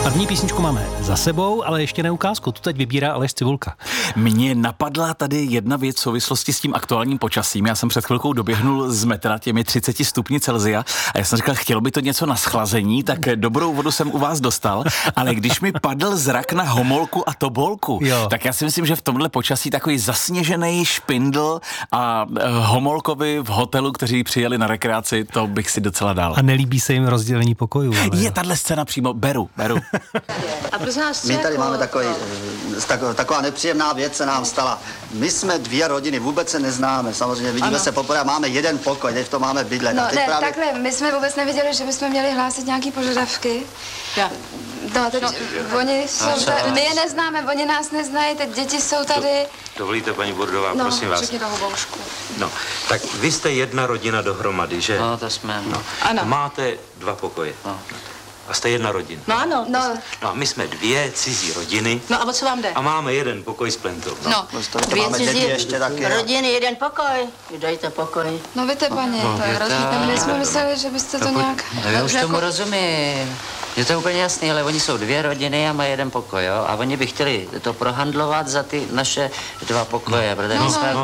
První písničku máme za sebou, ale ještě ne ukázku. Tu teď vybírá Aleš Cibulka. Mně napadla tady jedna věc v souvislosti s tím aktuálním počasím. Já jsem před chvilkou doběhnul z metra těmi 30 stupni Celsia a já jsem říkal, chtělo by to něco na schlazení, tak dobrou vodu jsem u vás dostal, ale když mi padl zrak na Homolku a Tobolku, tak já si myslím, že v tomhle počasí takový zasněžený špindl a Homolkovi v hotelu, kteří přijeli na rekreaci, to bych si docela dal. A nelíbí se jim rozdělení pokojů. Je tahle scéna přímo, beru. A prosím vás, My tady máme taková nepříjemná věc se nám stala. My jsme dvě rodiny, vůbec se neznáme, samozřejmě vidíme se poprvé, máme jeden pokoj, teď to máme bydlet. No ne, právě... takhle, my jsme vůbec nevěděli, že bychom měli hlásit nějaký požadavky. Ja. No, teď oni jsou tady, my je neznáme, oni nás neznají, teď děti jsou tady. Dovolíte, paní Burdová, prosím vás. Řekni toho Boušku. No, tak vy jste jedna rodina dohromady, že? No, to jsme. No. Ano. Máte dva pokoje. No. A jste jedna rodina. No ano. No a my jsme dvě cizí rodiny. No a o co vám jde? A máme jeden pokoj s plentou. No. Dvě cizí ještě taky. Rodiny, jeden pokoj. Dejte pokoj. No víte, paní, to je rozdíl. My jsme mysleli, že byste to nějak... Já už tomu rozumím. Je to úplně jasný, ale oni jsou dvě rodiny a mají jeden pokoj, jo? A oni by chtěli to prohandlovat za ty naše dva pokoje, protože my jsme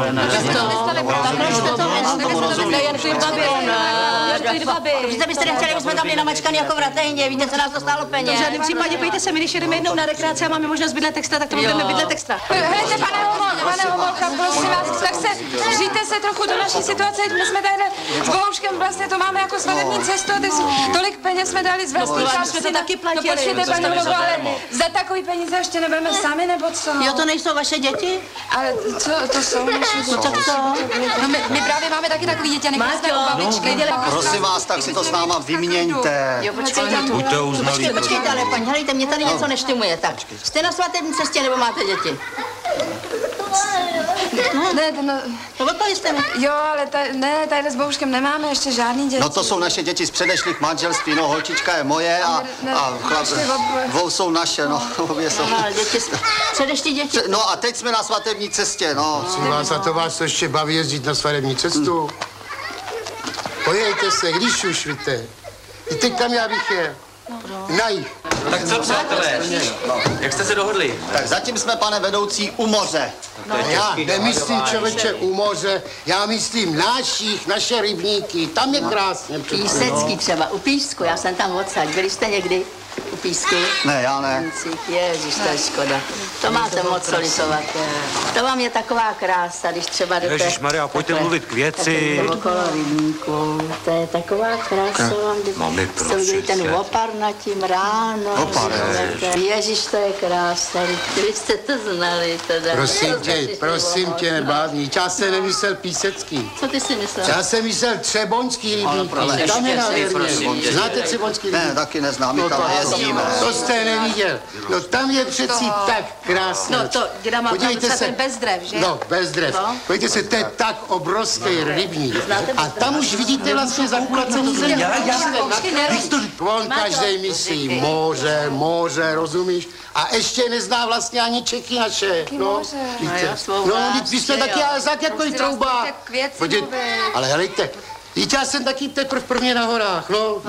Víte, byste nechtěli, my jsme tam byli namačkaný jako v Ratejně, víte, co nás to stálo peněz. V žádném případě, pojďte se, my když jedeme jednou na rekreaci a máme možnost bydlet extra, tak to budeme bydlet extra. Hejte, pane Homolka, prosím vás, tak se vžijte se trochu do naší situace, my jsme tady s Bohuškem vlastně to máme jako svatební cestu, tolik peněz jsme dali z vlastní jsme to taky platili. No počkejte, paní Homolko, ale za takový peníze ještě nebudeme sami, nebo co? Jo, to nejsou vaše děti? Ale co, to jsou naše děti. No tak co? No my právě máme taky takový děti, a jsme u babičky. Prosím vás, tak si to s náma vyměňte. Jo, počkejte. Buďte uznalí. Počkejte, ale paní, helejte, mě tady něco neštimuje, tak. Jste na svatební cestě, nebo máte děti? No, odpovězte jste mi. Jo, ale tady s Bouškem nemáme ještě žádný děti. No to jsou naše děti z předešlých manželství, no holčička je moje a chlap, dvou jsou naše, no, obě jsou. No, děti, předešlí děti. No a teď jsme na svatební cestě, no. Prosím vás, a to vás ještě baví jezdit na svatební cestu? Pojďte se, když už víte. Víte, kam já bych jel? Na jich. Tak co, přátelé? Jak jste se dohodli? Tak zatím jsme, pane vedoucí, u moře. Já nemyslím, člověče, u moře, já myslím naše rybníky, tam je krásně. Písecký třeba, u Písku, já jsem tam odsaď. Byli jste někdy u Písku? Ne, já ne. Ježiš, to je škoda. To máte moc co litovat. To vám je taková krása, když třeba jdete... Ježišmarja, pojďte mluvit k věci. Okolo rybníku, to je taková krása vám, Mami, jste viděli ten opar nad tím ráno. Opar, Ježiš, to je krása, vy jste to znali teda. Prosím tě, neblázni, já jsem nemyslel Písecký. Co ty si myslel? Já jsem myslel Třeboňský rybníky, tam je nádherně. Znáte Třeboňský rybníky? Ne, taky neznám, my tam nejezdíme. To jste neviděl. No tam je přeci tak krásné. No to, děda má tam ten bez drev, že? No, bez drev. Podívejte se, to je tak obrovský rybník. A tam už vidíte vlastně zakulacený země. On každej myslí moře, rozumíš? A ještě nezná vlastně ani Čechy naše. No, vy jste taky zák jako trouba. Ale helejte, víte, já jsem taky teprv prvně na horách,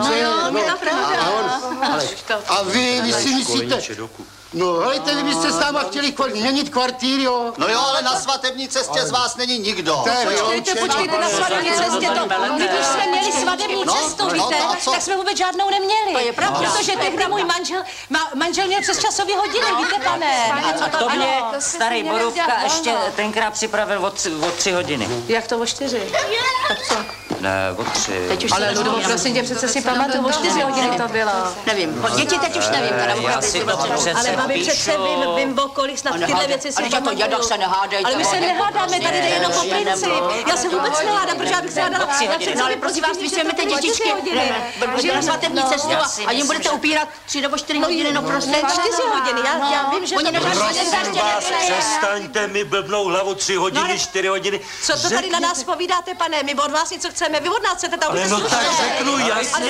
a vy si myslíte, no helejte, vy byste s náma chtěli měnit kvartír, jo? No jo, ale na svatební cestě z vás není nikdo. Počkejte, na svatební cestě to. My když jsme měli svatební cestu, víte, tak jsme vůbec žádnou neměli. To je pravda. Protože tehdy můj manžel měl přes časové hodiny, víte, pane. A to mě starý Borůvka ještě tenkrát připravil o 3 hodiny. Jak to o 4? Tak co? Ne, o 3. Ale Ludovo, prosím tě, přece si pamatuju, o 4 hodiny to bylo. Nevím, děti teď už nevím, Já si to přece ale přece vím, o kolik snad tyhle věci si pamatuju. Ale se nehádejte. Ale my se nehádáme, tady jde jenom o princip. Já se vůbec nehádám, protože já bych se hádala. No ale prosím vás, vy si vezmete dětičky na svatební cestu a jim budete upírat 3 nebo 4 hodiny, no prostě. 4 hodiny, já vím, že to Prosím vás, přestaňte mi blbnou hlavu 3 hodiny, 4 hodiny. Co to tady na nás povídáte, pane? My od vás něco chceme, vy od nás chcete tam no tak řeknu jasně.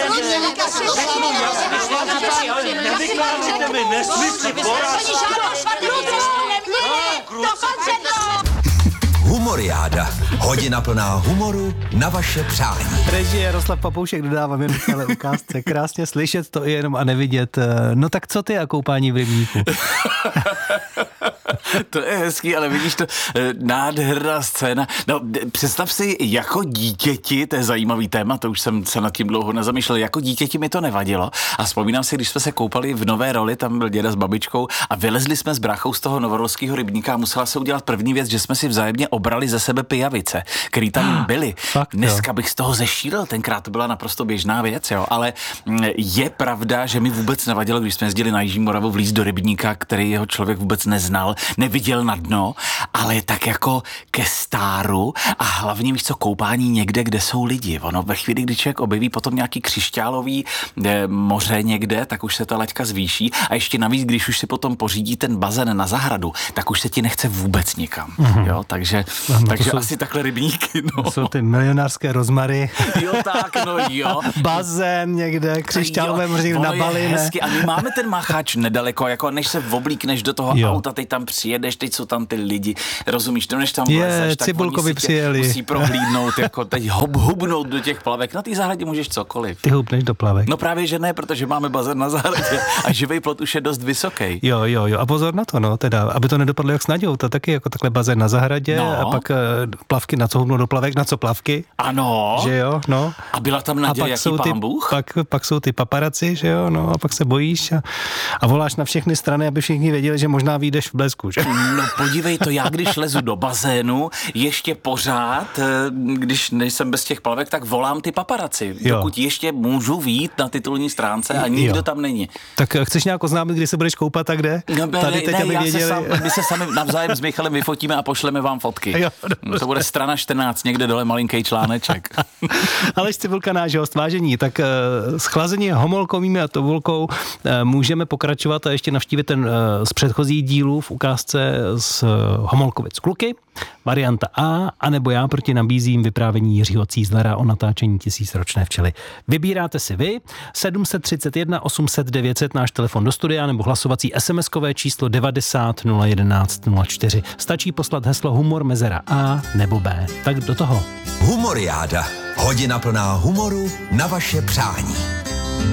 Nevykládejte mi nesmysly, Oni žádnou svatební cestu neměli. Dokonce to. Humoriáda. Hodina plná humoru na vaše přání. Režie Jaroslav Papoušek dodávám jen celé ukázce. Krásně slyšet to jenom a nevidět. No tak co ty a koupání v rybníku? To je hezký, ale vidíš to, nádherná scéna. No, představ si, jako dítěti, to je zajímavý téma, to už jsem se nad tím dlouho nezamýšlel, jako dítěti mi to nevadilo a vzpomínám si, když jsme se koupali v Nové Roli, tam byl děda s babičkou a vylezli jsme s bráchou z toho novorolského rybníka a musela se udělat první věc, že jsme si vzájemně obrali ze sebe pijavice, který tam byly. Dneska bych z toho zešílel, tenkrát to byla naprosto běžná věc, jo, ale je pravda, že mi vůbec nevadilo, když jsme jezdili na Jižní Moravu vlíz do rybníka, který jeho člověk vůbec neznal, neviděl na dno, ale tak jako ke stáru a hlavně víš co, koupání někde, kde jsou lidi. Ono ve chvíli, kdy člověk objeví potom nějaký křišťálový moře někde, tak už se ta laťka zvýší a ještě navíc, když už si potom pořídí ten bazén na zahradu, tak už se ti nechce vůbec nikam. Jo, takže jsou, asi takhle rybníky. No. Jsou ty milionářské rozmary. Jo, tak, no jo. Bazén někde, křišťálové moře na Bali, ne? A my máme ten macháč nedaleko, jako než se oblíkneš do toho auta, teď tam přijedeš, teď jsou tam ty lidi, rozumíš, než tam vlezeš, tak Cibulkovi přijeli. Musí prohlídnout, jako teď hubnout do těch plavek. Na té zahradě můžeš cokoliv. Ty hubneš do plavek. No právě, že ne, protože máme bazén na zahradě a živý plot už je dost vysoký. Jo. A pozor na to, no, teda, aby to nedopadlo jak s Naďou, to taky jako takhle bazén na zahradě a pak plavky, na co hubnou do plavek, na co plavky. Ano. Že jo, no. A byla tam Naděja, jaký pán Bůh? Pak jsou ty paparaci, že jo, no, a pak se bojíš a voláš na všechny strany, aby všichni věděli, že možná vyjdeš v blesku, že? No podívej to, já když lezu do bazénu, ještě pořád, když nejsem bez těch plavek, tak volám ty paparaci. Dokud ještě můžu vyjít na titulní stránce a nikdo tam není. Tak chceš nějak oznámit, kdy se budeš koupat a kde? No, tady teď, aby věděli. My se sami navzájem s Michalem vyfotíme a pošleme vám fotky. Jo, to bude strana 14, někde dole malinký článeček. Aleš Cibulka, náš host, vážení, tak schlazení homolkovými a tovolkou můžeme pokračovat a ještě navštívit ten z předchozích dílů v ukázce z Homolkovic kluky. Varianta A, anebo já proti nabízím vyprávění Jiřího Cízlera o natáčení Tisícročné včely. Vybíráte si vy 731 800 900 náš telefon do studia nebo hlasovací SMS-kové číslo 90 011 04. Stačí poslat heslo humor mezera A nebo B. Tak do toho. Humoriáda. Hodina plná humoru na vaše přání.